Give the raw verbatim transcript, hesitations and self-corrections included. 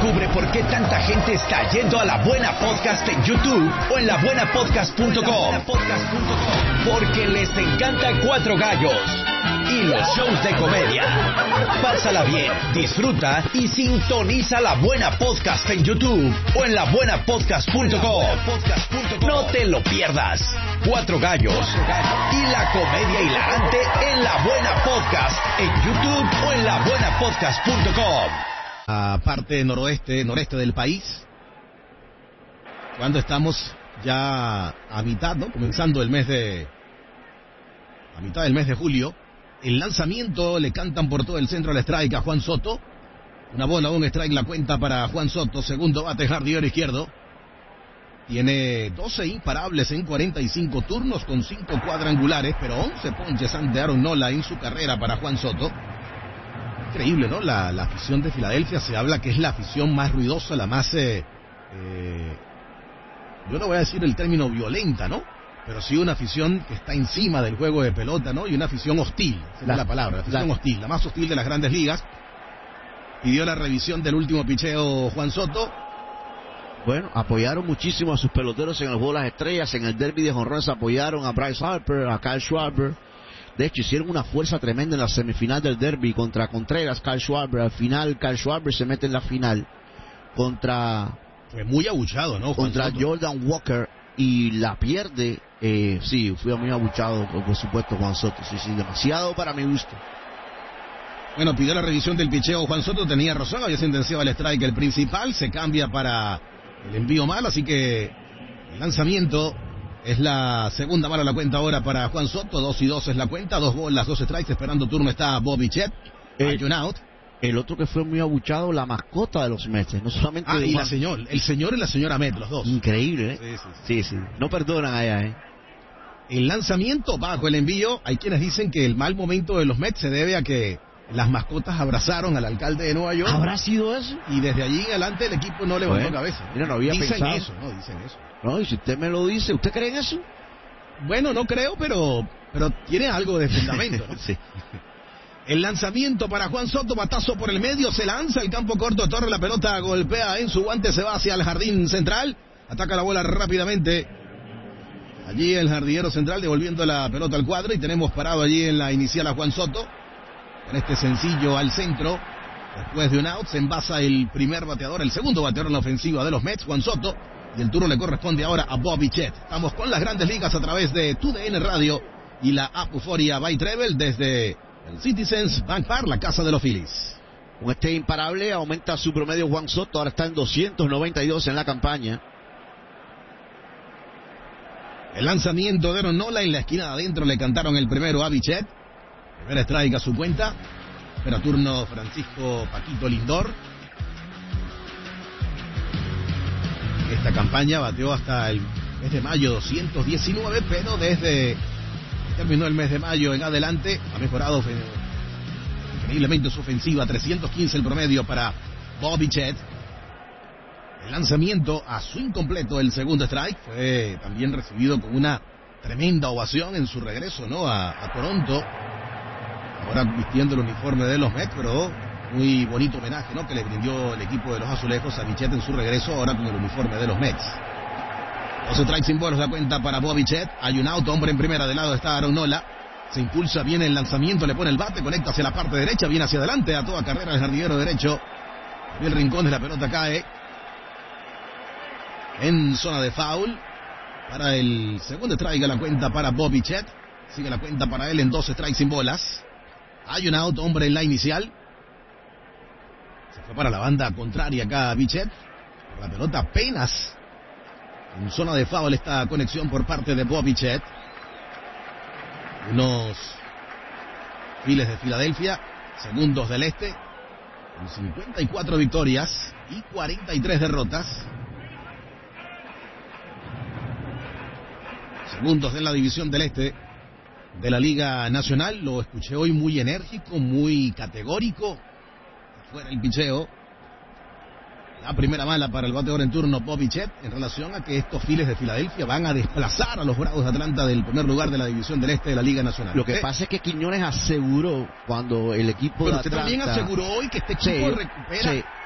Descubre por qué tanta gente está yendo a La Buena Podcast en YouTube o en la buena podcast punto com. Porque les encanta Cuatro Gallos y los shows de comedia. Pásala bien, disfruta y sintoniza La Buena Podcast en YouTube o en la buena podcast punto com. No te lo pierdas. Cuatro Gallos y la comedia hilarante en La Buena Podcast en YouTube o en la buena podcast punto com. A parte noroeste, noreste del país, cuando estamos ya a mitad, ¿no? Comenzando el mes de... a mitad del mes de julio. El lanzamiento le cantan por todo el centro al strike a Juan Soto. Una bola, un strike, la cuenta para Juan Soto. Segundo bate, jardinero izquierdo. Tiene doce imparables en cuarenta y cinco turnos con cinco cuadrangulares, pero once ponches ante Aaron Nola en su carrera para Juan Soto. Increíble, ¿no? La, la afición de Filadelfia se habla que es la afición más ruidosa, la más... Eh, eh, yo no voy a decir el término violenta, ¿no? Pero sí una afición que está encima del juego de pelota, ¿no? Y una afición hostil, esa es la palabra, la afición la... hostil, la más hostil de las grandes ligas. Pidió la revisión del último picheo Juan Soto. Bueno, apoyaron muchísimo a sus peloteros en el Juego de las Estrellas, en el derby de jonrones apoyaron a Bryce Harper, a Kyle Schwarber. De hecho, hicieron una fuerza tremenda en la semifinal del derby contra Contreras, Kyle Schwarber. Al final, Kyle Schwarber se mete en la final contra... Fue muy abuchado, ¿no? Juan Contra Soto. Jordan Walker y la pierde. Eh, sí, fui muy abuchado, por, por supuesto, Juan Soto. Sí, sí, demasiado para mi gusto. Bueno, pidió la revisión del picheo Juan Soto, tenía razón, había sentenciado el strike el principal, se cambia para el envío mal, así que el lanzamiento es la segunda mala la cuenta ahora para Juan Soto, dos y dos es la cuenta, dos bolas, dos strikes, esperando turno está Bobby Chet, el, un out. El otro que fue muy abuchado, la mascota de los Mets, no solamente... Ah, de y Juan... la señor, el señor y la señora Met, los dos. Increíble, ¿eh? Sí, sí, sí. Sí, sí, no perdonan allá, ¿eh? El lanzamiento bajo el envío, hay quienes dicen que el mal momento de los Mets se debe a que las mascotas abrazaron al alcalde de Nueva York. ¿Habrá sido eso? Y desde allí en adelante el equipo no levantó bueno, cabeza. Mira, no había dicen pensado. eso, ¿no? Dicen eso. No, y si usted me lo dice, ¿usted cree en eso? Bueno, no creo, pero pero tiene algo de fundamento, ¿no? Sí. El lanzamiento para Juan Soto, batazo por el medio, se lanza el campo corto, Torre, la pelota golpea en su guante, se va hacia el jardín central, ataca la bola rápidamente. Allí el jardinero central devolviendo la pelota al cuadro y tenemos parado allí en la inicial a Juan Soto. Con este sencillo al centro, después de un out, se envasa el primer bateador, el segundo bateador en la ofensiva de los Mets, Juan Soto, y el turno le corresponde ahora a Bobby Chet. Estamos con las grandes ligas a través de T D N Radio y la app Euforia by Treble desde el Citizens Bank Park, la casa de los Phillies. Con este imparable aumenta su promedio Juan Soto, ahora está en doscientos noventa y dos en la campaña. El lanzamiento de Aaron Nola en la esquina de adentro, le cantaron el primero a Bichette. Primera strike a su cuenta. Espera turno Francisco Paquito Lindor. Esta campaña bateó hasta el mes de mayo doscientos diecinueve, pero desde terminó el mes de mayo en adelante ha mejorado increíblemente su ofensiva. trescientos quince el promedio para Bobby Chet. El lanzamiento a swing completo, el segundo strike, fue también recibido con una tremenda ovación en su regreso, ¿no? A, a Toronto. Ahora vistiendo el uniforme de los Mets, pero muy bonito homenaje, ¿no? Que le brindó el equipo de los Azulejos a Bichette en su regreso, ahora con el uniforme de los Mets. Dos strikes sin bolos la cuenta para Bobby Chet. Hay un auto, hombre en primera, de lado está Aaron Nola. Se impulsa bien el lanzamiento, le pone el bate, conecta hacia la parte derecha, viene hacia adelante a toda carrera el jardinero derecho. Y el rincón de la pelota cae en zona de foul. Para el segundo strike la cuenta para Bobby Chet. Sigue la cuenta para él en dos strikes sin bolas. Hay un out, hombre en la inicial. Se fue para la banda contraria acá Bichette. La pelota apenas en zona de foul esta conexión por parte de Bobby Chet. Unos Phillies de Filadelfia, segundos del este, con cincuenta y cuatro victorias y cuarenta y tres derrotas. Segundos de la división del este de la Liga Nacional. Lo escuché hoy muy enérgico, muy categórico. Fuera el picheo. La primera mala para el bateador en turno Bobby Chet en relación a que estos Phillies de Filadelfia van a desplazar a los Bravos de Atlanta del primer lugar de la división del este de la Liga Nacional. Lo que ¿Eh? pasa es que Quiñones aseguró cuando el equipo Pero de usted Atlanta... también aseguró hoy que este equipo Sí, recupera sí.